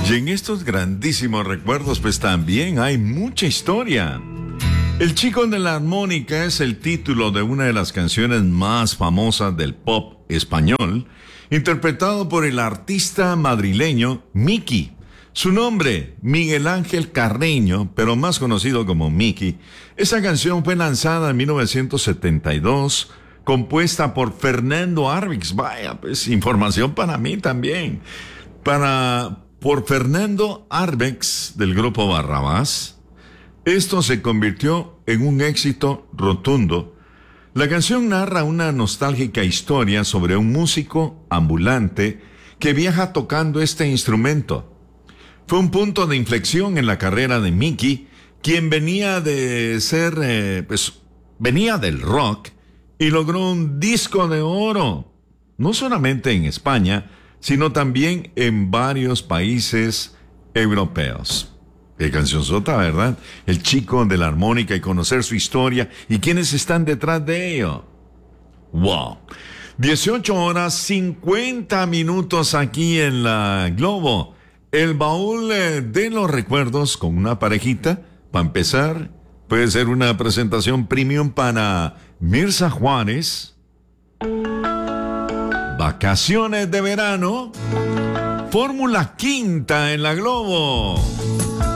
Y en estos grandísimos recuerdos, pues también hay mucha historia. El chico de la armónica es el título de una de las canciones más famosas del pop español, interpretado por el artista madrileño Miki. Su nombre, Miguel Ángel Carreño, pero más conocido como Miki. Esa canción fue lanzada en 1972, compuesta por Fernando Arbex. Vaya, pues información para mí también. Por Fernando Arbex del grupo Barrabás. Esto se convirtió en un éxito rotundo. La canción narra una nostálgica historia sobre un músico ambulante que viaja tocando este instrumento. Fue un punto de inflexión en la carrera de Miki, quien venía del rock y logró un disco de oro, no solamente en España, sino también en varios países europeos. Qué cancionzota, ¿verdad? El chico de la armónica y conocer su historia y quiénes están detrás de ello. ¡Wow! 18 horas 50 minutos aquí en la Globo. El baúl de los recuerdos con una parejita. Para empezar, puede ser una presentación premium para Mirza Juárez. Vacaciones de verano. Fórmula Quinta en la Globo.